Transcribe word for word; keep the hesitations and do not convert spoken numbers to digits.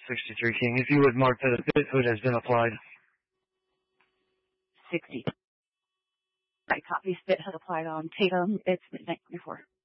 sixty-three King. If you would mark that a Bithood has been applied. sixty. Right, copy. Spit has applied on Tatum. It's midnight twenty-four.